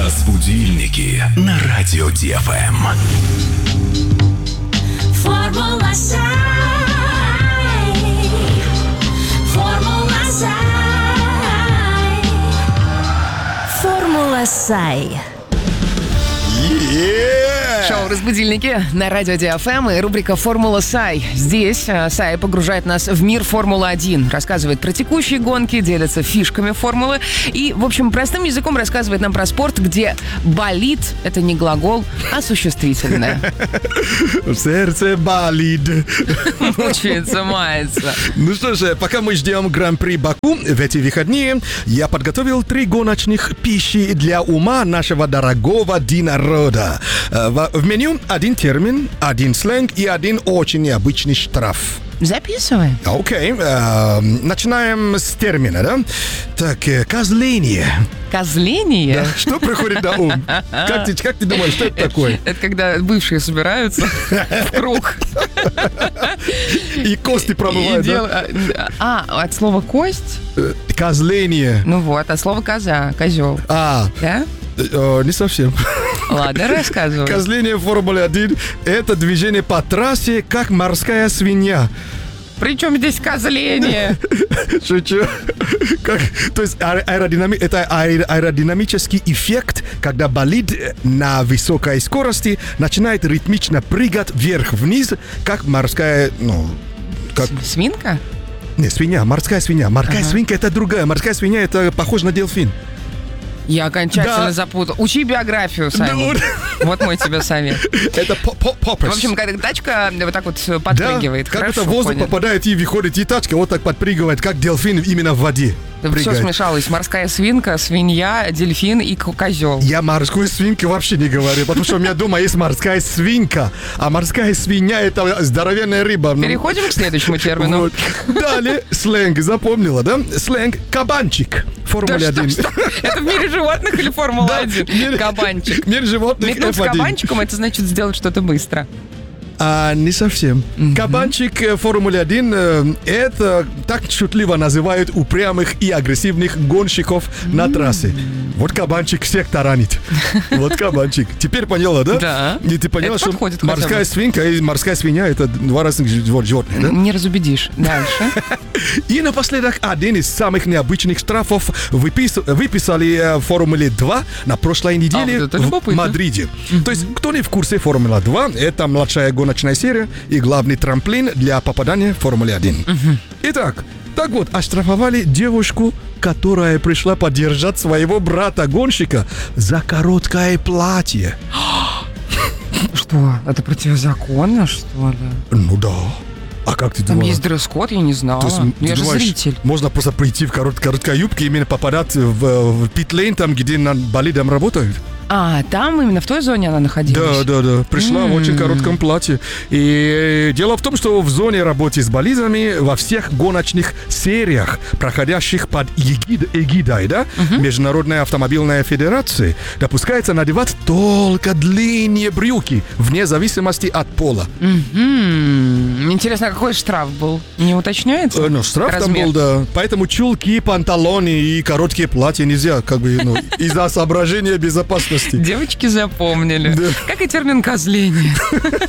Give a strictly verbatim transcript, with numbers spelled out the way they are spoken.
Разбудильники на радио Ди Эф Эм. Формула Сай. Формула Сай. Формула Сай. Шоу «Разбудильники» на радио Ди Эф Эм и рубрика «Формула Сай». Здесь Сай погружает нас в мир Формулы-один, рассказывает про текущие гонки, делится фишками формулы и, в общем, простым языком рассказывает нам про спорт, где болит — это не глагол, а существительное. В сердце болит. Мучается, мается. Ну что же, пока мы ждем Гран-при Баку в эти выходные, я подготовил три гоночных пищи для ума нашего дорогого Ди-народа. В, в меню один термин, один сленг и один очень необычный штраф. Записываем. Окей, э, начинаем с термина, да? Так, э, козление. Козление? Да, что приходит на ум? Как ты, как ты думаешь, что это такое? Это когда бывшие собираются в круг. И кости промывают, да? А, от слова «кость»? Козление. Ну вот, от слова «коза», «козел». А, Да? э, не совсем. Ладно, рассказывай. Козление в Формуле один – это движение по трассе, как морская свинья. Причем здесь козление? Шучу. Как, то есть аэродинами, это аэродинамический эффект, когда болид на высокой скорости начинает ритмично прыгать вверх-вниз, как морская, ну, как... Свинка? Не, свинья, морская свинья. Морская Ага. свинка – это другая. Морская свинья – это похоже на дельфин. Я окончательно Да. запутал. Учи биографию, Саймон. Да, Вот мой тебе совет. Это поппers. В общем, когда тачка вот так вот подпрыгивает. Да, как Хорошо, будто воздух понял. попадает и выходит, и тачка вот так подпрыгивает, как дельфин именно в воде. Все Прыгает. смешалось. Морская свинка, свинья, дельфин и к- козел. Я морской свинке вообще не говорю, потому что у меня дома есть морская свинка, а морская свинья – это здоровенная рыба. Ну, Переходим к следующему термину. вот. Далее сленг, запомнила, да? Сленг «кабанчик». Да Формуле что, один. что? Это в мире животных или Формула Да, один? мир- Кабанчик. Мир животных Метнуть с эф один. кабанчиком — это значит сделать что-то быстро. А, не совсем. Кабанчик э, Формулы один э, это так шутливо называют упрямых и агрессивных гонщиков на трассе. Вот кабанчик всех таранит. Вот кабанчик. Теперь поняла, да? Да. И ты поняла, Это что подходит хотя морская бы. свинка и морская свинья это два разных живот- животных, да? Не разубедишь. Дальше. И напоследок один из самых необычных штрафов выпис- выписали э, в Формуле два на прошлой неделе А, вот это в любопытно. Мадриде. То есть, кто не в курсе, Формула два – это младшая гоночная серия и главный трамплин для попадания в Формуле один. Итак, так вот, оштрафовали девушку, которая пришла поддержать своего брата-гонщика за короткое платье. Что? Это противозаконно, что ли? Ну да. А как ты Там думала? есть дресс-код, я не знала. То есть, Ну, ты я же думаешь, зритель. можно просто прийти в корот- короткой юбке и именно попадать в, в пит-лейн, там, где на болидом работают? А, там именно в той зоне она Да, находилась? да, да. Пришла в очень коротком платье. И дело в том, что в зоне работы с болидами во всех гоночных сериях, проходящих под эгид- эгидой, да, Международной автомобильной федерации, допускается надевать только длинные брюки, вне зависимости от пола. М, Интересно, а какой штраф был? Не уточняется? Э, Ну, штраф там Размер? был, да. Поэтому чулки, панталоны и короткие платья нельзя, как бы, ну, из-за соображения безопасности. Девочки запомнили. Да. Как и термин «козление».